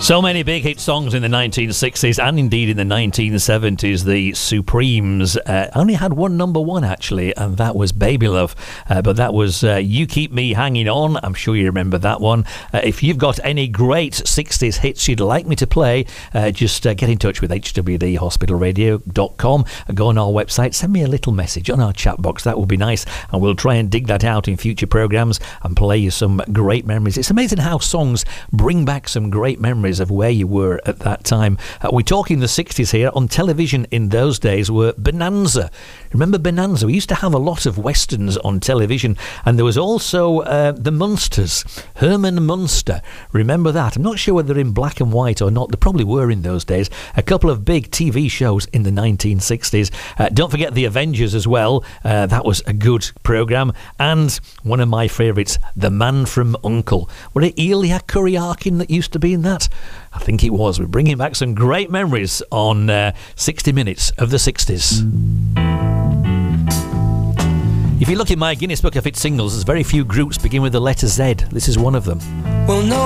So many big hit songs in the 1960s and indeed in the 1970s. The Supremes only had one number one, actually, and that was Baby Love. But that was You Keep Me Hanging On. I'm sure you remember that one. If you've got any great 60s hits you'd like me to play, just get in touch with hwdhospitalradio.com. Go on our website, send me a little message on our chat box. That would be nice, and we'll try and dig that out in future programmes and play you some great memories. It's amazing how songs bring back some great memories of where you were at that time. We're talking the 60s here. On television in those days were Bonanza. Remember Bonanza? We used to have a lot of westerns on television, and there was also the Munsters, Herman Munster. Remember that? I'm not sure whether they're in black and white or not. They probably were in those days. A couple of big TV shows in the 1960s. Don't forget The Avengers as well. That was a good programme. And one of my favourites, The Man from U.N.C.L.E. Was it Elia Kuriakin that used to be in that? I think it was. We're bringing back some great memories on 60 Minutes of the 60s. If you look in my Guinness Book of Hit Singles, there's very few groups begin with the letter Z. This is one of them. Well, no.